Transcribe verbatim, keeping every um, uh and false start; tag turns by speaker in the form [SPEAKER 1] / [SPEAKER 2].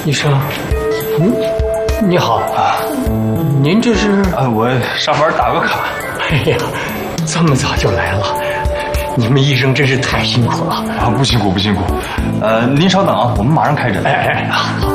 [SPEAKER 1] 医生，嗯，你好啊，您这是？
[SPEAKER 2] 啊，我上班打个卡。
[SPEAKER 1] 哎呀，这么早就来了，你们医生真是太辛苦了
[SPEAKER 2] 啊！不辛苦不辛苦，呃，您稍等啊，我们马上开诊。
[SPEAKER 1] 哎哎哎，好。